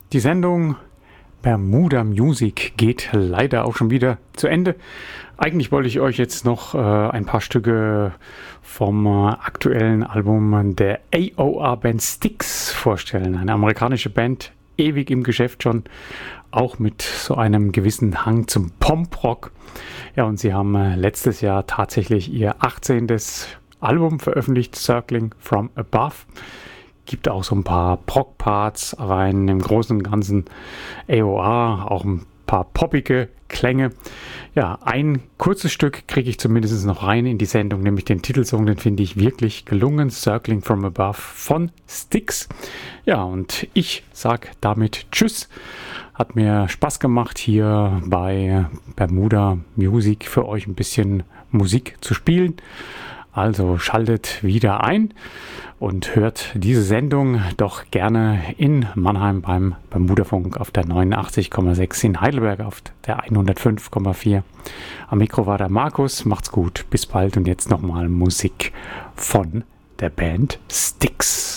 Die Sendung Bermuda Music geht leider auch schon wieder zu Ende. Eigentlich wollte ich euch jetzt noch ein paar Stücke vom aktuellen Album der AOR-Band Styx vorstellen. Eine amerikanische Band, ewig im Geschäft schon, auch mit so einem gewissen Hang zum Pop-Rock. Ja, und sie haben letztes Jahr tatsächlich ihr 18. Album veröffentlicht, Circling from Above. Gibt auch so ein paar Prog-Parts rein, im Großen und Ganzen AOR, auch ein paar poppige Klänge. Ja, ein kurzes Stück kriege ich zumindest noch rein in die Sendung, nämlich den Titelsong, den finde ich wirklich gelungen, Circling from Above von Styx. Ja, und ich sage damit Tschüss. Hat mir Spaß gemacht, hier bei Bermuda Music für euch ein bisschen Musik zu spielen. Also schaltet wieder ein und hört diese Sendung doch gerne in Mannheim beim Bermudafunk auf der 89,6, in Heidelberg auf der 105,4. Am Mikro war der Markus. Macht's gut, bis bald und jetzt nochmal Musik von der Band Styx.